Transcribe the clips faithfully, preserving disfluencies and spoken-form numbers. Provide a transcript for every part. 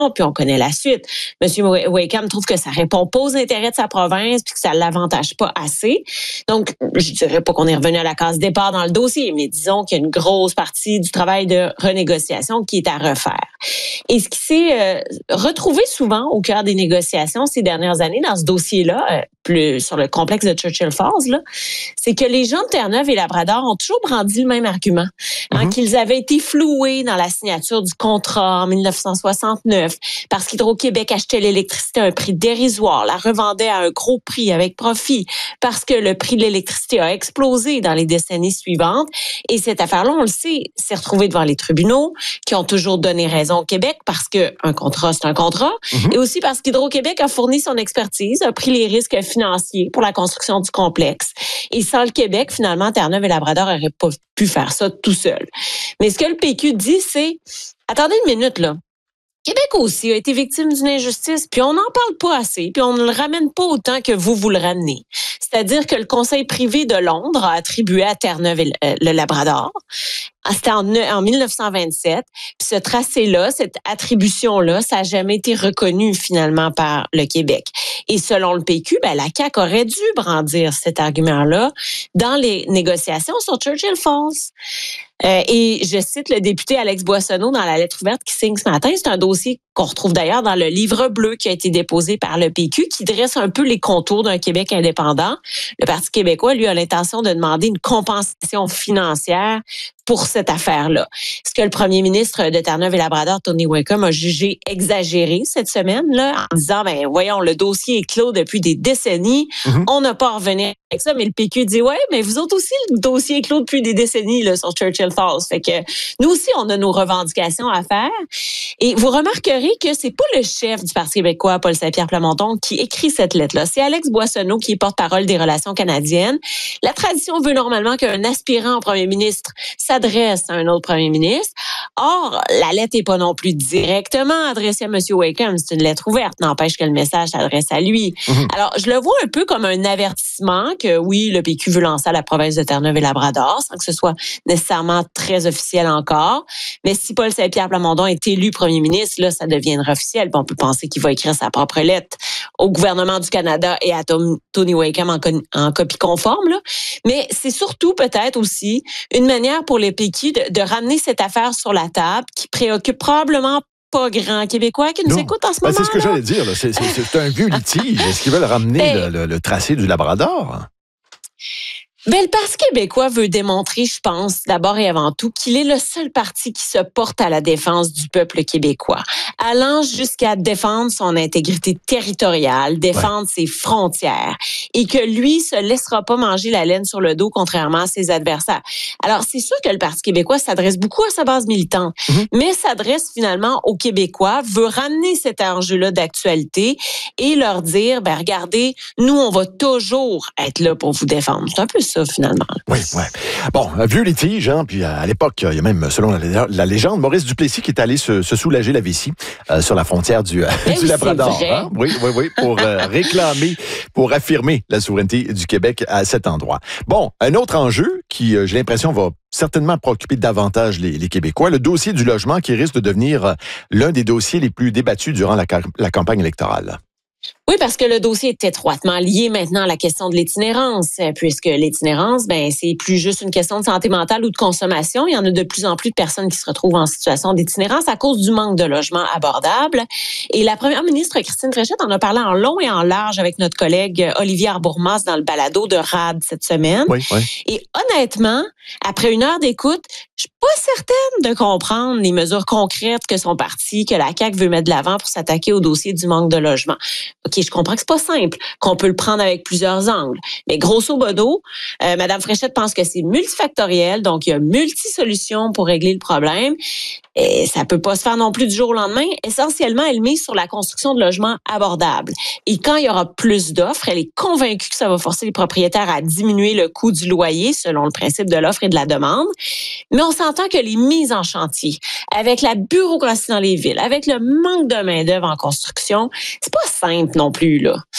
puis on connaît la suite. Monsieur Wakeham trouve que ça répond pas aux intérêts de sa province puis que ça l'avantage pas assez. Donc, je dirais pas qu'on est revenu à la case départ dans le dossier, mais disons qu'il y a une grosse partie du travail de renégociation qui est à refaire. Et ce qui s'est euh, retrouvé souvent au cœur des négociations ces dernières années dans ce dossier-là, euh, plus sur le complexe de Churchill Falls, là, c'est que les gens de Terre-Neuve et Labrador ont toujours brandi le même argument, hein, mm-hmm. qu'ils avaient été floués dans la signature du contrat en dix-neuf cent soixante-neuf parce qu'Hydro-Québec achetait l'électricité à un prix dérisoire, la revendait à un gros prix avec profit parce que le prix de l'électricité a explosé dans les décennies suivantes. Et cette affaire-là, on le sait, s'est retrouvée devant les tribunaux qui ont toujours donné raison au Québec parce qu'un contrat, c'est un contrat, mm-hmm. et aussi parce qu'Hydro-Québec a fourni son expertise, a pris les risques financiers pour la construction du complexe. Et sans le Québec, finalement, Terre-Neuve et Labrador n'auraient pas pu faire ça tout seul. Mais ce que le P Q dit, c'est, attendez une minute, là. Québec aussi a été victime d'une injustice, puis on n'en parle pas assez, puis on ne le ramène pas autant que vous, vous le ramenez. C'est-à-dire que le Conseil privé de Londres a attribué à Terre-Neuve et le, le Labrador. C'était en, en dix-neuf cent vingt-sept. Puis ce tracé-là, cette attribution-là, ça n'a jamais été reconnu finalement par le Québec. Et selon le P Q, ben, la C A Q aurait dû brandir cet argument-là dans les négociations sur Churchill Falls. Euh, et je cite le député Alex Boissonneau dans la lettre ouverte qui signe ce matin. C'est un dossier qu'on retrouve d'ailleurs dans le livre bleu qui a été déposé par le P Q, qui dresse un peu les contours d'un Québec indépendant. Le Parti québécois, lui, a l'intention de demander une compensation financière pour cette affaire-là. Ce que le premier ministre de Terre-Neuve et Labrador, Tony Wakeham, a jugé exagéré cette semaine-là, en disant, ben voyons, le dossier est clos depuis des décennies, mm-hmm. on n'a pas à revenir avec ça, mais le P Q dit, ouais, mais vous autres aussi, le dossier est clos depuis des décennies là, sur Churchill Falls. Fait que nous aussi, on a nos revendications à faire. Et vous remarquerez que c'est pas le chef du Parti québécois, Paul Saint-Pierre Plamondon, qui écrit cette lettre-là. C'est Alex Boissonneau qui est porte-parole des relations canadiennes. La tradition veut normalement qu'un aspirant au premier ministre s'adresse à un autre premier ministre. Or, la lettre n'est pas non plus directement adressée à M. Wakeham. C'est une lettre ouverte. N'empêche que le message s'adresse à lui. Mm-hmm. Alors, je le vois un peu comme un avertissement que, oui, le P Q veut lancer à la province de Terre-Neuve et Labrador, sans que ce soit nécessairement très officiel encore. Mais si Paul Saint-Pierre Plamondon est élu premier ministre, là, ça deviendra officiel. Puis on peut penser qu'il va écrire sa propre lettre au gouvernement du Canada et à Tom, Tony Wakeham en, en copie conforme. Là. Mais c'est surtout peut-être aussi une manière pour le P Q de, de ramener cette affaire sur la table qui préoccupe probablement pas grand Québécois qui nous non. écoutent en ce ben, moment. C'est ce que j'allais dire. Là. C'est, c'est, c'est un vieux litige. Est-ce qu'ils veulent ramener ben, le, le, le tracé du Labrador? Ben, le Parti québécois veut démontrer, je pense, d'abord et avant tout, qu'il est le seul parti qui se porte à la défense du peuple québécois, allant jusqu'à défendre son intégrité territoriale, défendre ouais. ses frontières, et que lui se laissera pas manger la laine sur le dos, contrairement à ses adversaires. Alors, c'est sûr que le Parti québécois s'adresse beaucoup à sa base militante, mm-hmm. mais s'adresse finalement aux Québécois, veut ramener cet enjeu-là d'actualité et leur dire, ben regardez, nous, on va toujours être là pour vous défendre. C'est un peu ça, finalement. Oui, oui. Bon, un vieux litige, hein, puis à l'époque, il y a même, selon la, la légende, Maurice Duplessis qui est allé se, se soulager la vessie euh, sur la frontière du, euh, du Labrador. Hein? Oui, oui, oui, pour euh, réclamer, pour affirmer la souveraineté du Québec à cet endroit. Bon, un autre enjeu qui, euh, j'ai l'impression, va certainement préoccuper davantage les, les Québécois, le dossier du logement qui risque de devenir euh, l'un des dossiers les plus débattus durant la, la campagne électorale. Oui, parce que le dossier est étroitement lié maintenant à la question de l'itinérance, puisque l'itinérance, ben, c'est plus juste une question de santé mentale ou de consommation. Il y en a de plus en plus de personnes qui se retrouvent en situation d'itinérance à cause du manque de logements abordables. Et la première ministre, Christine Fréchette, en a parlé en long et en large avec notre collègue Olivier Arbourmas dans le balado de R A D cette semaine. Oui, oui. Et honnêtement, après une heure d'écoute, je suis pas certaine de comprendre les mesures concrètes que son parti, que la C A Q veut mettre de l'avant pour s'attaquer au dossier du manque de logement. OK, je comprends que c'est pas simple, qu'on peut le prendre avec plusieurs angles. Mais grosso modo, euh, Mme Fréchette pense que c'est multifactoriel, donc il y a multi-solutions pour régler le problème. Et ça peut pas se faire non plus du jour au lendemain. Essentiellement, elle mise sur la construction de logements abordables. Et quand il y aura plus d'offres, elle est convaincue que ça va forcer les propriétaires à diminuer le coût du loyer selon le principe de l'offre et de la demande. Mais on s'entend que les mises en chantier, avec la bureaucratie dans les villes, avec le manque de main-d'œuvre en construction, c'est pas simple non plus, là.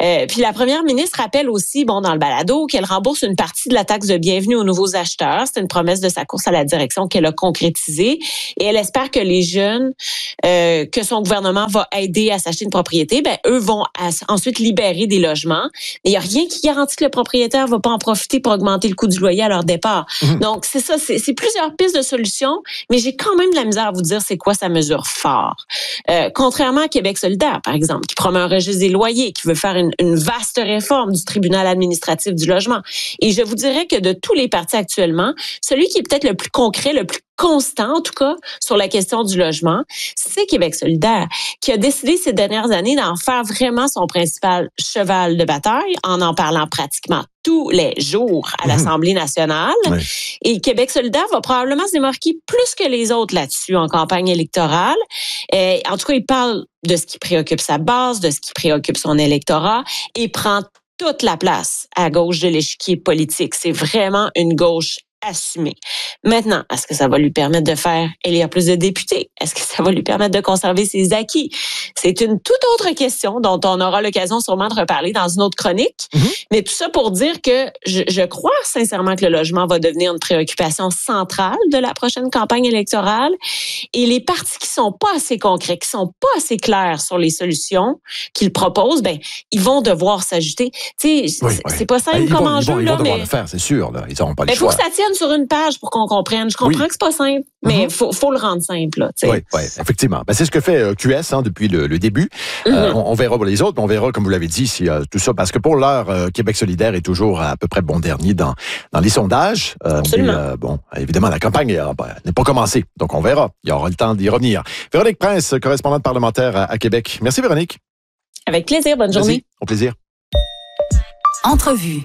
Euh, puis la première ministre rappelle aussi, bon, dans le balado, qu'elle rembourse une partie de la taxe de bienvenue aux nouveaux acheteurs. C'est une promesse de sa course à la direction qu'elle a concrétisée. Et elle espère que les jeunes euh, que son gouvernement va aider à s'acheter une propriété, ben eux vont as- ensuite libérer des logements. Mais il n'y a rien qui garantit que le propriétaire va pas en profiter pour augmenter le coût du loyer à leur départ. Mmh. Donc, c'est ça, c'est, c'est plusieurs pistes de solutions, mais j'ai quand même de la misère à vous dire c'est quoi sa mesure phare. Euh, contrairement à Québec solidaire, par exemple, qui promet un registre des loyers, qui veut faire une, une vaste réforme du tribunal administratif du logement. Et je vous dirais que de tous les partis actuellement, celui qui est peut-être le plus concret, le plus constant, en tout cas, sur la question du logement, c'est Québec solidaire, qui a décidé ces dernières années d'en faire vraiment son principal cheval de bataille, en en parlant pratiquement tous les jours à l'Assemblée nationale. Oui. Et Québec solidaire va probablement se démarquer plus que les autres là-dessus en campagne électorale. Et, en tout cas, il parle de ce qui préoccupe sa base, de ce qui préoccupe son électorat, et prend toute la place à gauche de l'échiquier politique. C'est vraiment une gauche assumé. Maintenant, est-ce que ça va lui permettre de faire élire plus de députés? Est-ce que ça va lui permettre de conserver ses acquis? C'est une toute autre question dont on aura l'occasion sûrement de reparler dans une autre chronique. Mm-hmm. Mais tout ça pour dire que je, je crois sincèrement que le logement va devenir une préoccupation centrale de la prochaine campagne électorale. Et les partis qui sont pas assez concrets, qui sont pas assez clairs sur les solutions qu'ils proposent, ben ils vont devoir s'ajuster. Tu sais, oui, c'est, oui. c'est pas simple ben, comme enjeu. Ils vont, ils là, vont devoir mais... le faire, c'est sûr. Là. Ils n'auront pas le ben, choix. Il faut que ça tienne sur une page pour qu'on comprenne. Je comprends oui. que c'est pas simple, mais il mm-hmm. faut, faut le rendre simple. Là, oui, oui, effectivement. Ben, c'est ce que fait euh, Q S hein, depuis le, le début. Mm-hmm. Euh, on, on verra pour les autres, mais on verra, comme vous l'avez dit, si euh, tout ça, parce que pour l'heure, euh, Québec solidaire est toujours à, à peu près bon dernier dans, dans les sondages. Euh, Absolument. Mais, euh, bon, évidemment, la campagne euh, ben, n'est pas commencée, donc on verra. Il y aura le temps d'y revenir. Véronique Prince, correspondante parlementaire à, à Québec. Merci, Véronique. Avec plaisir. Bonne journée. Merci. Au plaisir. Entrevue.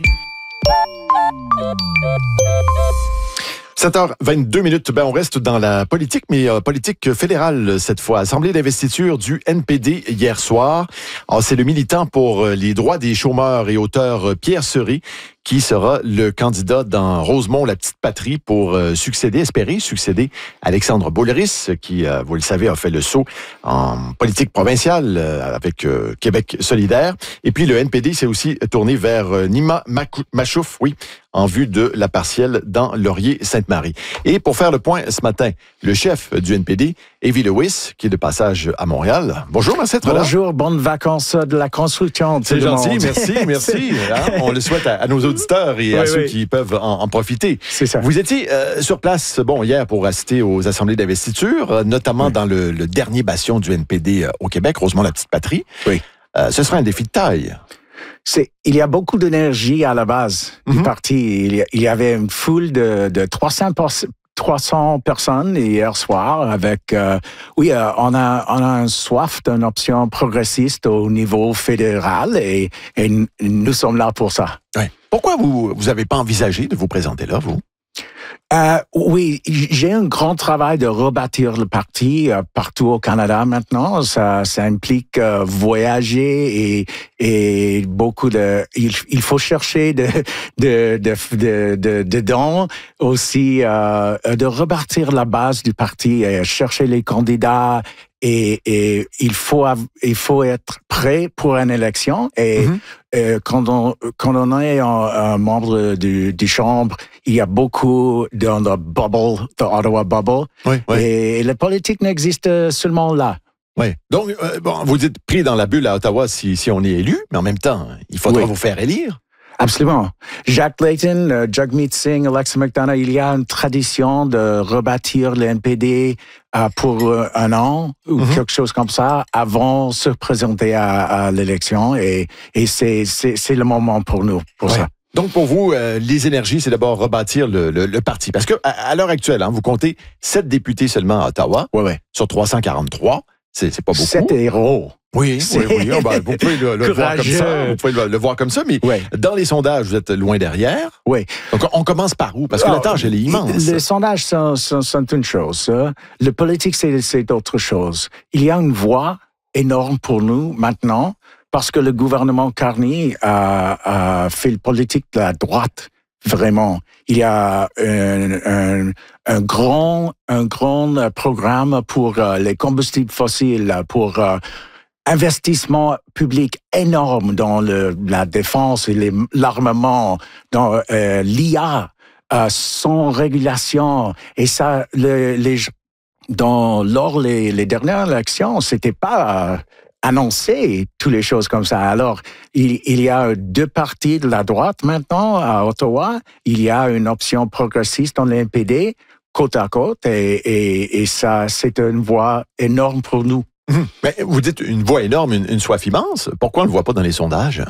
sept heures vingt-deux minutes, ben on reste dans la politique, mais euh, politique fédérale cette fois. Assemblée d'investiture du N P D hier soir. Alors, c'est le militant pour euh, les droits des chômeurs et auteurs euh, Pierre Serré qui sera le candidat dans Rosemont, la petite patrie, pour euh, succéder, espérer succéder à Alexandre Boulris, qui, euh, vous le savez, a fait le saut en politique provinciale euh, avec euh, Québec solidaire. Et puis le N P D s'est aussi tourné vers euh, Nima Machouf, oui, en vue de la partielle dans Laurier-Sainte-Marie. Et pour faire le point ce matin, le chef du N P D, Evie Lewis, qui est de passage à Montréal. Bonjour, merci d'être là. Bonjour, bonnes vacances de la construction. C'est gentil, merci, merci. Hein? On le souhaite à, à nos auditeurs et oui, à oui. ceux qui peuvent en, en profiter. C'est ça. Vous étiez euh, sur place, bon, hier pour assister aux assemblées d'investiture, notamment oui. dans le, le dernier bastion du N P D au Québec, Rosemont, la petite patrie. Oui. Euh, ce sera un défi de taille. C'est, il y a beaucoup d'énergie à la base mm-hmm. du parti. Il y, il y avait une foule de, de trois cents personnes hier soir avec, euh, oui, euh, on a, on a un soif d'une option progressiste au niveau fédéral et, et nous sommes là pour ça. Ouais. Pourquoi vous, vous avez pas envisagé de vous présenter là, vous? Euh, oui, j'ai un grand travail de rebâtir le parti euh, partout au Canada maintenant. Ça, ça implique euh, voyager et, et beaucoup de. Il, il faut chercher de de de de, de, de dons aussi euh, de rebâtir la base du parti et chercher les candidats. Et, et il faut il faut être prêt pour une élection et mm-hmm. euh, quand on quand on est un, un membre du, du chambre, il y a beaucoup dans le bubble, the Ottawa bubble, oui, oui. et la politique n'existe seulement là. Oui. Donc euh, bon, vous êtes pris dans la bulle à Ottawa si si on est élu, mais en même temps, il faudra oui. vous faire élire. Absolument. Jacques Layton, uh, Jagmeet Singh, Alexa McDonough, il y a une tradition de rebâtir le N P D uh, pour uh, un an ou mm-hmm. quelque chose comme ça avant de se présenter à, à l'élection et, et c'est, c'est, c'est le moment pour nous, pour ouais. ça. Donc, pour vous, euh, les énergies, c'est d'abord rebâtir le, le, le parti. Parce que à, à l'heure actuelle, hein, vous comptez sept députés seulement à Ottawa ouais, ouais. sur trois cent quarante-trois. C'est, c'est pas beaucoup. Sept héros. Oui, oui, oui. Oh, ben, vous pouvez le, le voir comme ça. Vous pouvez le, le voir comme ça, mais ouais. dans les sondages, vous êtes loin derrière. Oui. Donc, on commence par où? Parce que oh, la tâche, elle est immense. Les sondages sont, sont, sont une chose. Hein. Le politique, c'est, c'est autre chose. Il y a une voie énorme pour nous maintenant parce que le gouvernement Carney a, a fait le politique de la droite. Vraiment, il y a un, un, un grand, un grand programme pour uh, les combustibles fossiles, pour uh, investissement public énorme dans le, la défense et les, l'armement, dans euh, l'I A, euh, sans régulation. Et ça, le, les, dans, lors les, les dernières élections, c'était pas... Euh, annoncer toutes les choses comme ça. Alors, il, il y a deux partis de la droite maintenant à Ottawa. Il y a une option progressiste dans le N P D, côte à côte, et, et, et ça, c'est une voie énorme pour nous. Mmh. Mais vous dites une voix énorme, une, une soif immense. Pourquoi on ne le voit pas dans les sondages?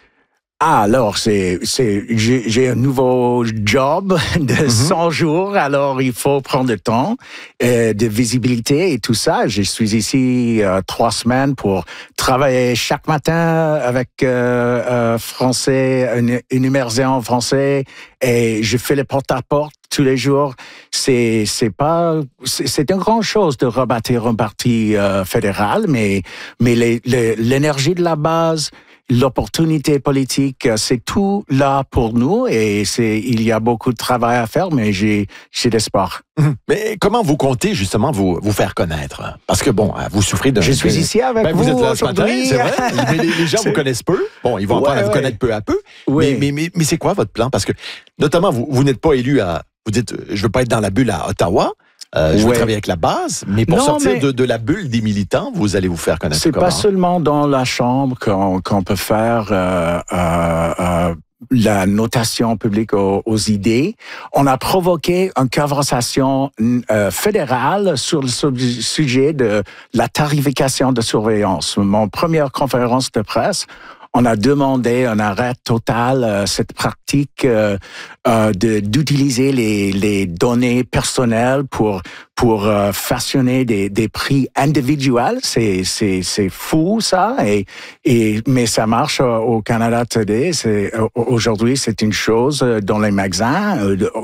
Ah, alors, c'est, c'est, j'ai, j'ai un nouveau job de mm-hmm. cent jours, alors il faut prendre le temps euh, de visibilité et tout ça. Je suis ici euh, trois semaines pour travailler chaque matin avec euh, euh, français, une, une immersion en français, et je fais le porte-à-porte tous les jours. C'est, c'est pas, c'est, c'est une grande chose de rebâtir un parti euh, fédéral, mais, mais les, les, l'énergie de la base, l'opportunité politique, c'est tout là pour nous et c'est, il y a beaucoup de travail à faire, mais j'ai, j'ai l'espoir. Mmh. Mais comment vous comptez justement vous, vous faire connaître? Parce que bon, vous souffrez de... Je suis ici avec ben, vous, vous êtes là aujourd'hui. Ce matin, c'est vrai, mais les, les gens c'est... vous connaissent peu. Bon, ils vont apprendre ouais, à vous ouais. connaître peu à peu. Oui. Mais, mais, mais, mais c'est quoi votre plan? Parce que, notamment, vous, vous n'êtes pas élu à... Vous dites, je veux pas être dans la bulle à Ottawa. Euh, je ouais. veux travailler avec la base, mais pour non, sortir mais de, de la bulle des militants, vous allez vous faire connaître c'est comment? Pas seulement dans la chambre qu'on, qu'on peut faire euh, euh, euh, la notation publique aux, aux idées. On a provoqué une conversation euh, fédérale sur le sujet de la tarification de surveillance. Mon première conférence de presse, on a demandé un arrêt total à cette pratique euh, euh, de, d'utiliser les, les données personnelles pour pour euh, façonner des, des prix individuels. C'est c'est c'est fou ça et et mais ça marche au Canada Today. C'est aujourd'hui c'est une chose dans les magasins,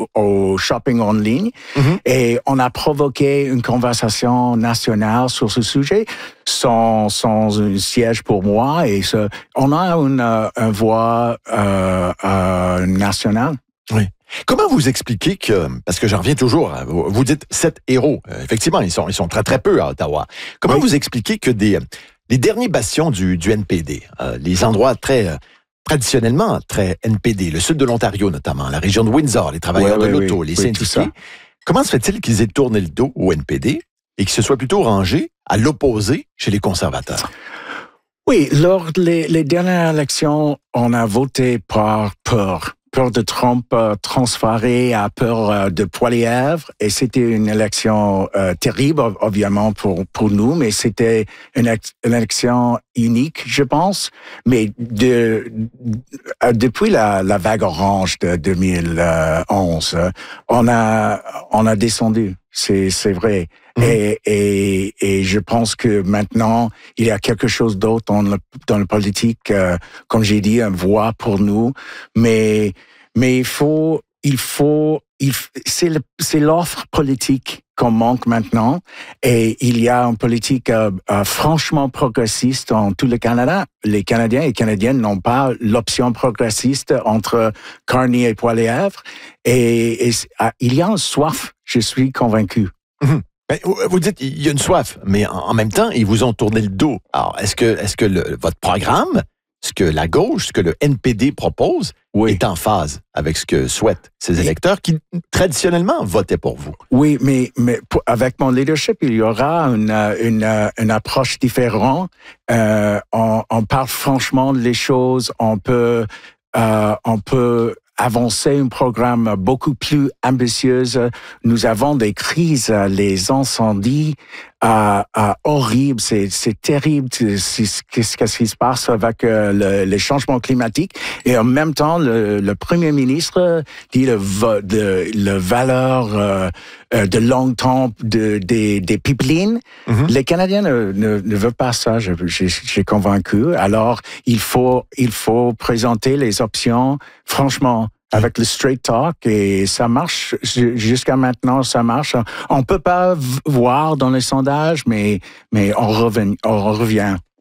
au shopping en ligne mm-hmm. et on a provoqué une conversation nationale sur ce sujet sans sans un siège pour moi et ce, on a une, une voix euh, euh, nationale. Oui. Comment vous expliquez que, parce que j'en reviens toujours, vous dites sept héros, effectivement, ils sont, ils sont très très peu à Ottawa. Comment oui. vous expliquez que des, les derniers bastions du, du N P D, euh, les endroits très, euh, traditionnellement très N P D, le sud de l'Ontario notamment, la région de Windsor, les travailleurs ouais, de l'auto, oui, les oui, syndiqués, comment se fait-il qu'ils aient tourné le dos au N P D et qu'ils se soient plutôt rangés à l'opposé chez les conservateurs? Oui, lors des les dernières élections, on a voté par peur. Peur de Trump euh, transféré à peur euh, de Poilievre. Et c'était une élection euh, terrible, évidemment, pour, pour nous, mais c'était une, une élection unique, je pense. Mais de, de, depuis la, la vague orange de deux mille onze, on a, on a descendu. C'est, c'est vrai. Mmh. Et, et, et je pense que maintenant, il y a quelque chose d'autre dans le, dans le politique, euh, comme j'ai dit, une voix pour nous. Mais, mais il faut, il faut, il, c'est, le, c'est l'offre politique qu'on manque maintenant. Et il y a une politique euh, euh, franchement progressiste dans tout le Canada. Les Canadiens et Canadiennes n'ont pas l'option progressiste entre Carney et Poilievre. Et, et euh, il y a une soif, je suis convaincu. Mmh. Ben, vous dites il y a une soif, mais en même temps, ils vous ont tourné le dos. Alors, est-ce que, est-ce que le, votre programme, ce que la gauche, ce que le N P D propose, oui. est en phase avec ce que souhaitent ces électeurs qui, traditionnellement, votaient pour vous? Oui, mais, mais pour, avec mon leadership, il y aura une, une, une approche différente. Euh, on, on parle franchement des choses. On peut, euh, on peut avancer un programme beaucoup plus ambitieux. Nous avons des crises, les incendies euh, euh, horribles, c'est, c'est terrible qu'est-ce qui se passe avec euh, le, les changements climatiques. Et en même temps, le, le Premier ministre dit le, de, le valeur euh, de long temps de, des, des pipelines. Mm-hmm. Les Canadiens ne, ne, ne veulent pas ça, je, je, j'ai convaincu. Alors, il faut, il faut présenter les options, franchement, avec le straight talk, et ça marche. Jusqu'à maintenant, ça marche. On peut pas voir dans les sondages, mais, mais on revient. On revient. Mmh.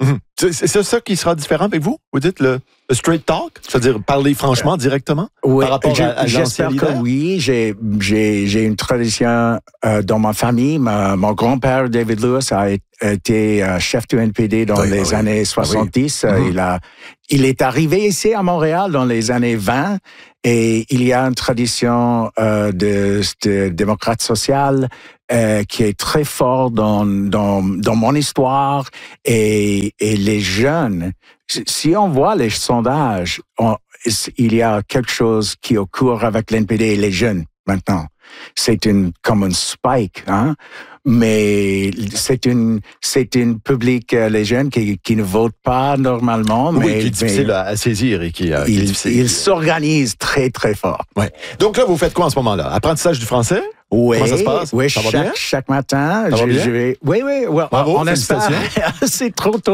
C'est, c'est ça qui sera différent avec vous? Vous dites le, le straight talk? C'est-à-dire parler franchement, directement? Oui, par rapport je, à, à j'espère que leader? oui. J'ai, j'ai, j'ai une tradition euh, dans ma famille. Ma, mon grand-père, David Lewis, a été euh, chef du N P D dans oui, les oui. années soixante-dix. Ah oui. Mm-hmm. Il a, il est arrivé ici à Montréal dans les années vingt et il y a une tradition euh, de, de démocrate social euh, qui est très forte dans, dans, dans mon histoire et, et les jeunes. Si on voit les sondages, on, il y a quelque chose qui occure avec l'N P D et les jeunes maintenant. C'est une comme un spike, hein. Mais c'est une c'est une public euh, les jeunes qui qui ne votent pas normalement, oui, mais qui est difficile mais, à saisir et qui, euh, qui il, est difficile. Ils s'organisent très très fort. Ouais. Donc là, vous faites quoi en ce moment-là? Apprentissage du français? Oui, comment ça se passe? Oui, ça va chaque, bien? chaque matin, ça je, va bien? je vais. Oui, oui, oui. Bravo, on espère. C'est trop tôt.